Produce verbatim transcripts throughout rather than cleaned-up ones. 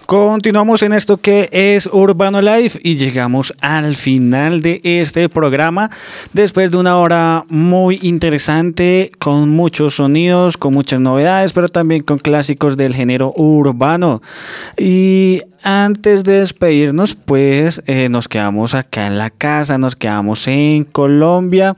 Continuamos en esto que es Urbano Life y llegamos al final de este programa después de una hora muy interesante con muchos sonidos, con muchas novedades, pero también con clásicos del género urbano. Y antes de despedirnos, pues eh, nos quedamos acá en la casa, nos quedamos en Colombia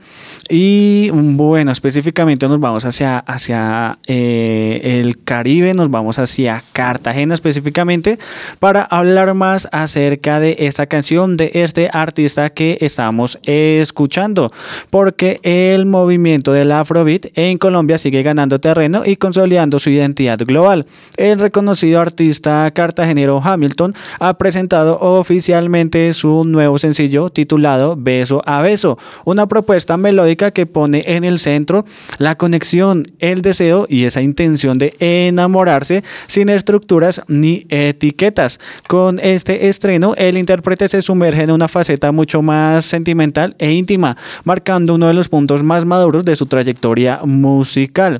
y bueno, específicamente nos vamos hacia, hacia eh, el Caribe, nos vamos hacia Cartagena específicamente para hablar más acerca de esta canción, de este artista que estamos escuchando, porque el movimiento del Afrobeat en Colombia sigue ganando terreno y consolidando su identidad global. El reconocido artista cartagenero Hamilton ha presentado oficialmente su nuevo sencillo titulado Beso a Beso, una propuesta melódica que pone en el centro la conexión, el deseo y esa intención de enamorarse sin estructuras ni etiquetas. Con este estreno, el intérprete se sumerge en una faceta mucho más sentimental e íntima, marcando uno de los puntos más maduros de su trayectoria musical.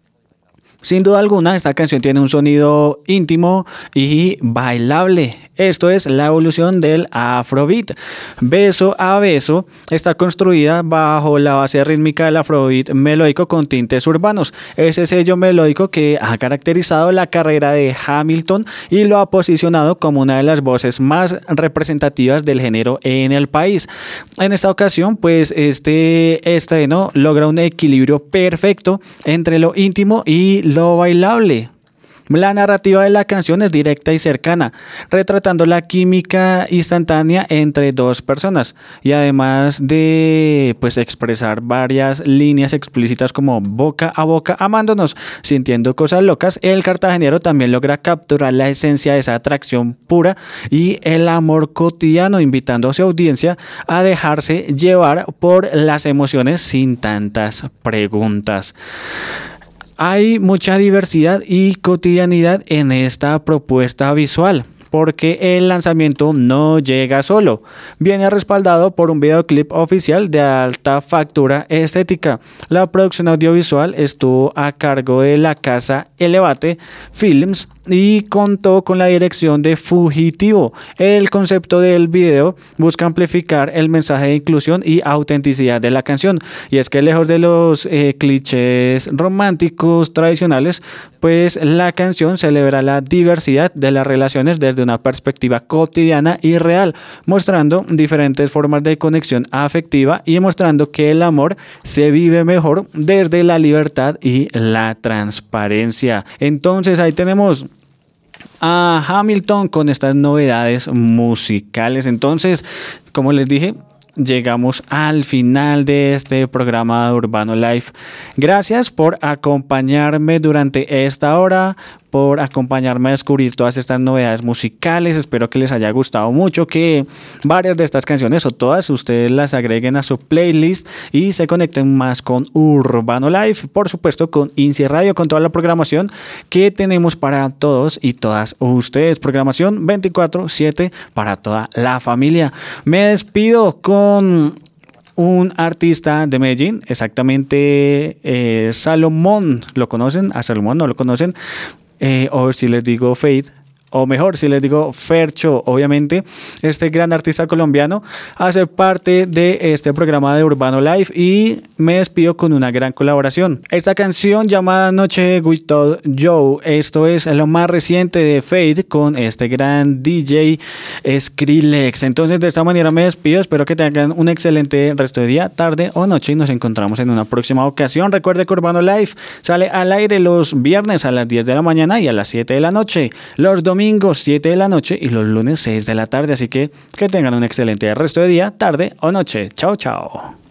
Sin duda alguna, esta canción tiene un sonido íntimo y bailable. Esto es la evolución del Afrobeat. Beso a Beso está construida bajo la base rítmica del Afrobeat melódico con tintes urbanos. Ese sello melódico que ha caracterizado la carrera de Hamilton y lo ha posicionado como una de las voces más representativas del género en el país. En esta ocasión, pues este estreno logra un equilibrio perfecto entre lo íntimo y lo bailable. La narrativa de la canción es directa y cercana, retratando la química instantánea entre dos personas y además de pues expresar varias líneas explícitas como boca a boca amándonos, sintiendo cosas locas, el cartagenero también logra capturar la esencia de esa atracción pura y el amor cotidiano, invitando a su audiencia a dejarse llevar por las emociones sin tantas preguntas. Hay mucha diversidad y cotidianidad en esta propuesta visual, porque el lanzamiento no llega solo. Viene respaldado por un videoclip oficial de alta factura estética. La producción audiovisual estuvo a cargo de la casa Elevate Films y contó con la dirección de Fugitivo. El concepto del video busca amplificar el mensaje de inclusión y autenticidad de la canción, y es que lejos de los eh, clichés románticos tradicionales, pues la canción celebra la diversidad de las relaciones desde una perspectiva cotidiana y real, mostrando diferentes formas de conexión afectiva y mostrando que el amor se vive mejor desde la libertad y la transparencia. Entonces ahí tenemos a Hamilton con estas novedades musicales. Entonces, como les dije, llegamos al final de este programa de Urbano Life. Gracias por acompañarme durante esta hora, por acompañarme a descubrir todas estas novedades musicales. Espero que les haya gustado mucho, que varias de estas canciones o todas ustedes las agreguen a su playlist y se conecten más con Urbano Life, por supuesto con INSI Radio, con toda la programación que tenemos para todos y todas ustedes, programación veinticuatro siete para toda la familia. Me despido con un artista de Medellín, exactamente eh, Salomón. ¿Lo conocen? A Salomón no lo conocen. Eh, o si les digo Faith, o mejor, si les digo Fercho, obviamente, este gran artista colombiano hace parte de este programa de Urbano Life y me despido con una gran colaboración. Esta canción llamada Noche with Todd Joe, esto es lo más reciente de Faith con este gran D J Skrillex. Entonces, de esta manera me despido, espero que tengan un excelente resto de día, tarde o noche y nos encontramos en una próxima ocasión. Recuerde que Urbano Life sale al aire los viernes a las diez de la mañana y a las siete de la noche, los domingos siete de la noche y los lunes seis de la tarde, así que que tengan un excelente resto de día, tarde o noche. Chao, chao.